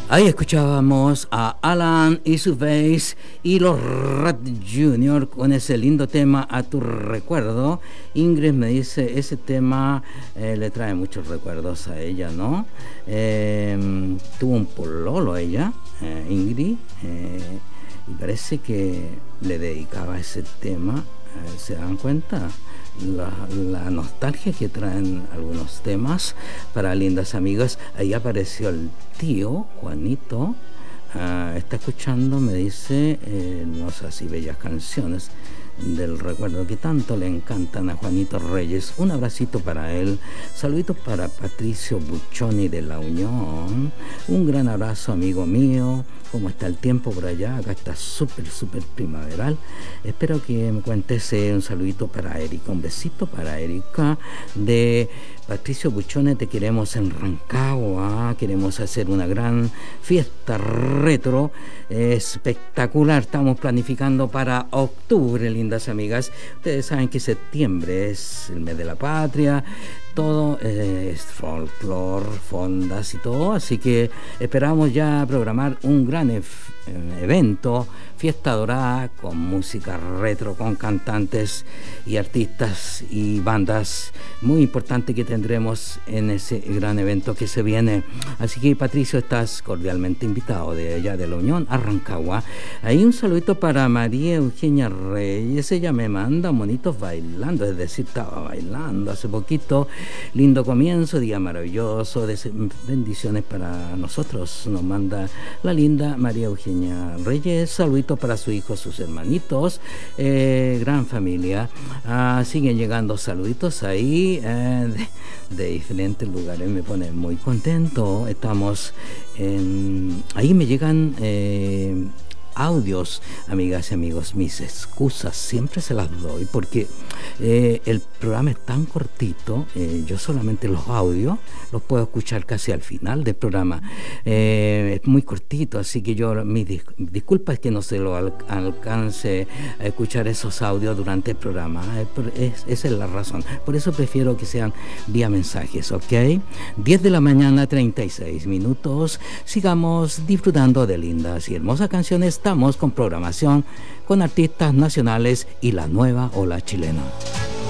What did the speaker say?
Ahí escuchábamos a Alan y su bass y los Rat Junior con ese lindo tema A Tu Recuerdo. Ingrid me dice, ese tema le trae muchos recuerdos a ella, ¿no? Tuvo un pololo ella, Ingrid, y parece que le dedicaba ese tema. ¿Se dan cuenta? La nostalgia que traen algunos temas para lindas amigas. Ahí apareció el tío Juanito, está escuchando, me dice hermosas y bellas canciones del recuerdo que tanto le encantan a Juanito Reyes. Un abracito para él, saluditos para Patricio Buccioni de La Unión, un gran abrazo amigo mío. ¿Cómo está el tiempo por allá? Acá está súper primaveral. Espero que me cuentes un saludito para Erika, un besito para Erika de Patricio Buchone. Te queremos en Rancagua, queremos hacer una gran fiesta retro espectacular. Estamos planificando para octubre, lindas amigas. Ustedes saben que septiembre es el mes de la patria. Todo es folclore, fondas y todo, así que esperamos ya programar un gran evento, fiesta dorada, con música retro, con cantantes y artistas y bandas muy importantes que tendremos en ese gran evento que se viene. Así que Patricio, estás cordialmente invitado de allá de La Unión a Rancagua. Ahí un saludito para María Eugenia Reyes, ella me manda monitos bailando, es decir, estaba bailando hace poquito. Lindo comienzo, día maravilloso, bendiciones para nosotros, nos manda la linda María Eugenia Reyes. Saluditos para su hijo, sus hermanitos, gran familia. Siguen llegando saluditos ahí de diferentes lugares, me pone muy contento. Estamos ahí me llegan audios, amigas y amigos. Mis excusas siempre se las doy porque el programa es tan cortito, yo solamente los audios los puedo escuchar casi al final del programa, es muy cortito, así que yo mis disculpas que no se lo alcance a escuchar esos audios durante el programa, esa es la razón, por eso prefiero que sean vía mensajes, ¿ok? 10 de la mañana, 36 minutos, sigamos disfrutando de lindas y hermosas canciones. Estamos con programación con artistas nacionales y la nueva ola chilena.